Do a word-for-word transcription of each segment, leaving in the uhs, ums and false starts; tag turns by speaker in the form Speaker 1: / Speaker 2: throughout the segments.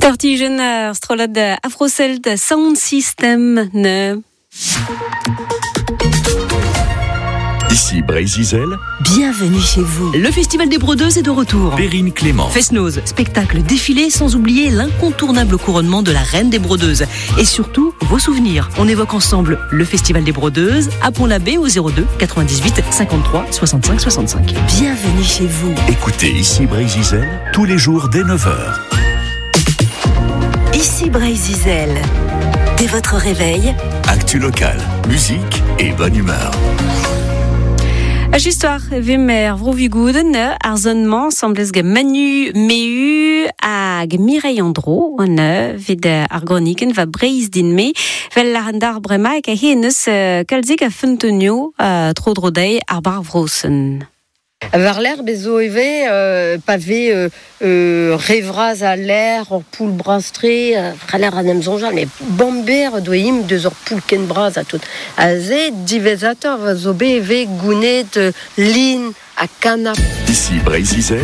Speaker 1: Tortigener, strollet de Afrocelt Sound System ne.
Speaker 2: Ici Brézizel.
Speaker 3: Bienvenue chez vous. Le Festival des Brodeuses est de retour.
Speaker 2: Perrine Clément.
Speaker 3: Fest-Noz, spectacle, défilé, sans oublier l'incontournable couronnement de la Reine des Brodeuses. Et surtout, vos souvenirs. On évoque ensemble le Festival des Brodeuses à Pont-l'Abbé au zéro deux quatre-vingt-dix-huit cinquante-trois soixante-cinq soixante-cinq. Bienvenue chez vous.
Speaker 2: Écoutez Ici Brézizel tous les jours dès neuf heures.
Speaker 3: Ici Brézizel. Dès votre réveil,
Speaker 2: actu local, musique et bonne humeur.
Speaker 1: Histoire vimer vroviguden arzonnement sembles ge Manu Meu hag Mireille Andro on vid argoniken va breiz din me vel l'arndar brema ek a hennes kalzig a funtonio tro drodei ar bar vrosen.
Speaker 4: Var l'air bezo eve euh, pavé euh, euh, revraz à l'air or poul brastre fraler anem zonjal mais bomber doim deux or poul ken braz à tout azé divesator zo beve gounet lin à canap.
Speaker 2: Ici Brézizel.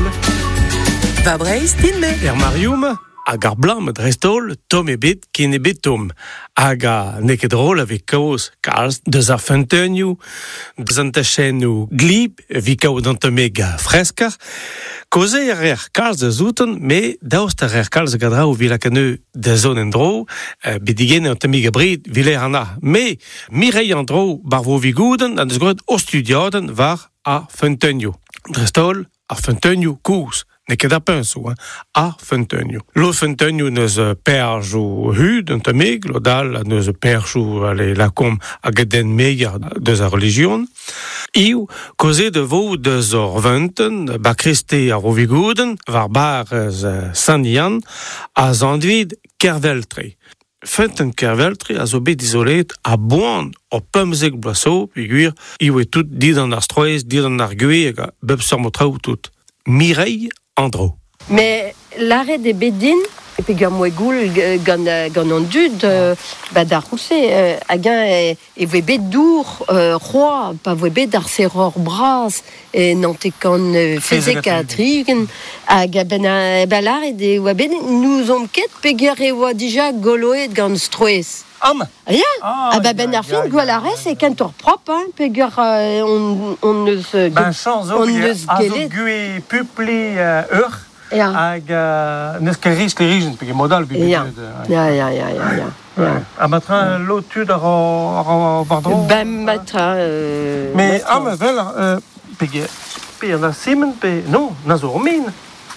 Speaker 3: va breiz din me.
Speaker 5: Er marium hag ar blam drestol tom e bet ken e bet tom. Hag a neket rol avec kaos kalz deus ar fentenioù, deus an tachennoù glib, vi kao d'an meg freskar, koze ar er kalz da zouten, me daoust ar er kalz gadra ou vilakaneu da zon en dro, bedigen an tamig abrid viler an a. Me, Mireille an dro bar vo vigouden, an deus gret o studioden var a fentenioù. Drestol ar fentenioù kous. Ne ket a pinso, hein, a fentenioù. Lo fentenioù neus perjou hud, un tamig, lo dal neus perjou ale lakom a gaden meia deus a religion. Iou, koze de vo deus or venten, ba kreste a rovigouden, var bar uh, Saint-Yann, a zandvid kerveltre. Fenten kerveltre a zo bet isolet a boan o pemzek blaso, piguir, iou e tout dit an ar stroez, dit an ar gwe, hag a bep sormotraou tout. Mireille Andro.
Speaker 4: Mais l'arrêt des bédines, et puis gant mouegoul gant gant an dud, bah d'ar rousset, hag-un e voe bet dour roi, pa voe bet ar serror bras, et nantekan fezek a trigen, hag ben ben l'arrêt des oa bet nous on ket peger e oa dija goloet gant stroez.
Speaker 5: Am.
Speaker 4: Ja, ah, bah ben ar fin gwal arrêt c'est kentor prop, hein, peger on on ne se
Speaker 5: Ben chans o
Speaker 4: on
Speaker 5: a
Speaker 4: ne
Speaker 5: zo
Speaker 4: gelet.
Speaker 5: gwe pupli ur
Speaker 4: Ja.
Speaker 5: hag neus ket riz ket rijen, pege modal bebe.
Speaker 4: Ja, ja, ja, ja, ja, ja. Ja.
Speaker 5: A matra lo tud ar ar bardro.
Speaker 4: Ben matra. Euh,
Speaker 5: Mais
Speaker 4: matra.
Speaker 5: am vel pege pe na simen pe non na zo min.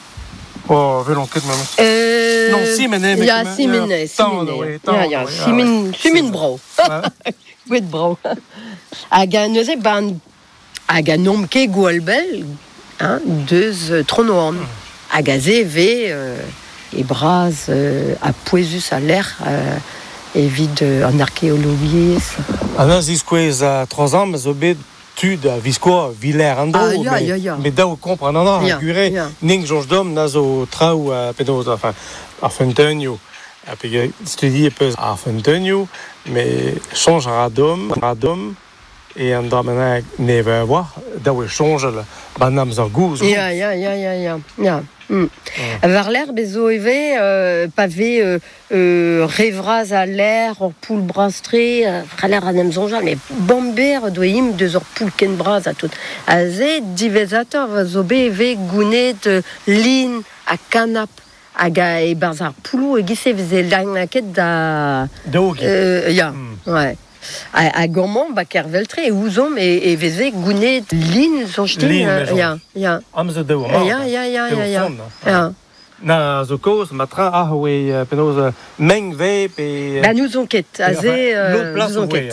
Speaker 5: Oh, vel on ket ma.
Speaker 4: Euh,
Speaker 5: Non, simen e.
Speaker 4: Ja, simen e, simen e. Ja, ja, simen, simen bro. Gwet bro. Hag a neuze ban, hag a nom ket gwalbel, hein, deus tronoan. Hag a ze ve e braz a poezus a l'air evit an archéologiez.
Speaker 5: An az iskouez a trois ans, zo bet tud a viskoa viler an do,
Speaker 4: Ah, ya, ya, ya.
Speaker 5: mais daou kompren an ar,
Speaker 4: Ya,
Speaker 5: gure,
Speaker 4: ya.
Speaker 5: ning jonj dom na zo traoù a penaos, enfin, ar fentenioù. A pege studi e peus ar fentenioù, mais chanj ar dom, ar dom, e an dramenag ne ve war, daou e chanjel ban am zar gouz.
Speaker 4: Ya, ya, ya, ya, ya, ya. Mm. Var l'air bezo eve euh, pavé euh, euh, revraz à l'air or poul brastre euh, fraler anem zonjal mais bomber doim deux or poul ken braz à tout azé divesator zo beve gounet lin à canap hag a e barzar poulou e gise veze lagnaket da
Speaker 5: Daou gi.
Speaker 4: euh, ya, ouais. A, a gourmand ba kerveltre e ouzom e, e veze gounet lin zonjten
Speaker 5: Lin,
Speaker 4: euh,
Speaker 5: me zonj.
Speaker 4: ya, ya.
Speaker 5: Am zo daou
Speaker 4: Ja, ja, ja, ja, ja, ja. Ja.
Speaker 5: Na zo koz, matra ah oe penaos meng ve pe...
Speaker 4: Bah nous on ket, azé,
Speaker 5: L'autre
Speaker 4: euh,
Speaker 5: place
Speaker 4: nous on
Speaker 5: où est,
Speaker 4: ket.